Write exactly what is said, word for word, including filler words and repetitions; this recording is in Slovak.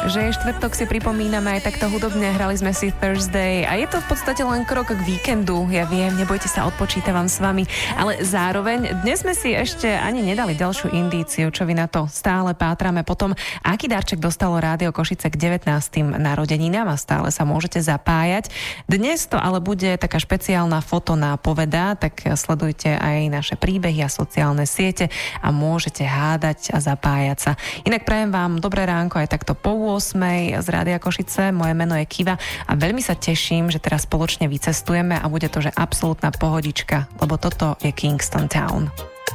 že je štvrtok, si pripomíname aj takto hudobne, hrali sme si Thursday a je to v podstate len krok k víkendu. Ja viem, nebojte sa, odpočítavam s vami, ale zároveň dnes sme si ešte ani nedali ďalšiu indíciu, čo vy na to stále pátrame potom, aký darček dostalo Rádio Košice k devätnástym narodeninám a stále sa môžete zapájať. Dnes to ale bude taká špeciálna fotonápoveda, tak sledujte aj naše príbehy a sociálne siete a môžete hádať a zapájať sa. Inak prajem vám dobré ránko aj takto po ôsmej z Rádia Košice. Moje meno je Kiva a veľmi sa teším, že teraz spoločne vycestujeme a bude to, že absolútna pohodička, lebo toto je Kingston Town.